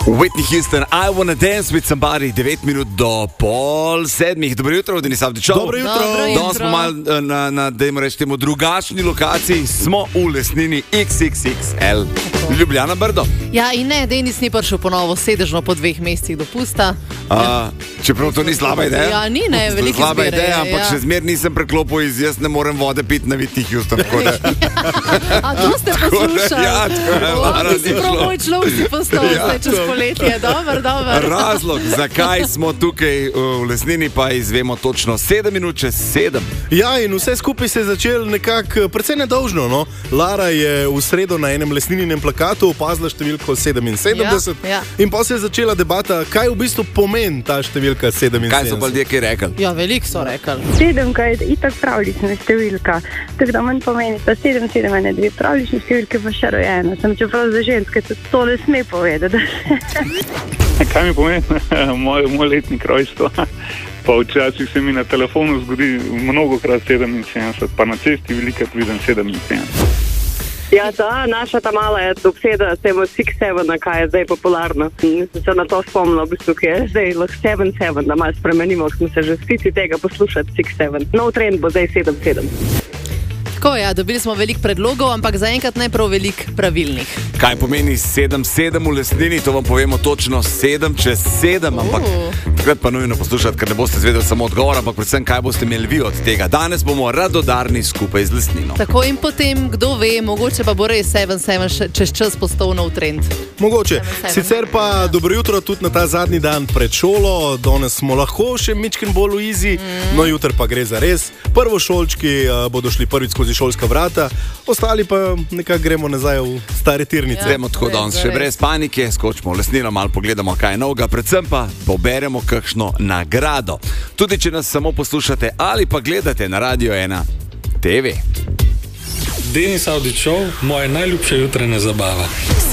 Whitney Houston, I Wanna Dance With Somebody, 9 minut do 6:30. Dobro jutro, Denis Avdićov. Dobro jutro. Danes smo malo na dajmo reči temu drugačni lokaciji, smo v lesnini XXXL Ljubljana Brdo. Ja, in ne, Denis ni prišel ponovo sedežno po 2 mesecih dopusta. Čeprav to ni slaba ideja. Ja, ni, ne, velika slaba izbira, ideja, ampak še zmer nisem preklopil iz jaz ne morem vode piti na Whitney Houston. A to ste poslušali? Ja, tako je. Ti si prav moj človek si postal zdaj čez poletje. Dobar. Razlog, zakaj smo tukaj v lesnini, pa izvemo točno 7 minut čez 7. Ja, in vse skupaj se je začelo nekako precej nedolžno. No? Lara je v sredo na enem lesnininem plakatu opazila številko 77 Ja. in pa se je začela debata, kaj v bistvu pomeni ta številka 77. Kaj so pa ljudje kaj rekli? Ja, veliko so rekli. 7 je itak pravlična številka, tako da manj pomeni, da 7 je dve pravlični številke, pa še rojena. Sem čeprav za ženske to ne sme povedati. Kaj mi pomeni moj letnik rojstva? Pa včasih se mi na telefonu zgodi mnogokrat 77, pa na cesti velikrat vidim 77. Ja, naša ta mala je obseda s tem 6-7, kaj je zdaj popularno. Nisem se na to spomnila, v bistvu, ki je zdaj lahko 7-7, da malo spremenimo, smo se že stici tega poslušati 6-7. Nov trend bo zdaj 7-7. Tako, ja, dobili smo veliko predlogov, ampak zaenkrat ne prav veliko pravilnih. Kaj pomeni 7-7 v lesnini, to vam povemo točno 7 čez 7, ampak takrat pa nujno poslušati, ker ne boste zvedeli samo odgovor, ampak predvsem kaj boste imeli vi od tega. Danes bomo radodarni skupaj z lesnino. Tako in potem, kdo ve, mogoče pa bo res 7-7 čez čas postal nov trend. Mogoče. 7-7. Sicer pa dobro jutro tudi na ta zadnji dan pred šolo. Danes smo lahko še mičken bolj v izi, no jutr pa gre za res. Prvošolčki bodo šli prvič skozi šolska vrata, ostali pa nekako gremo nazaj v stare tirnice. Gremo tako danes še brez panike, skočimo v lesnino, malo pogledamo kaj je novega, predvsem pa poberemo kakšno nagrado. Tudi če nas samo poslušate ali pa gledate na Radio 1 TV. Denis Avdićov, moja najljubša jutranja zabava.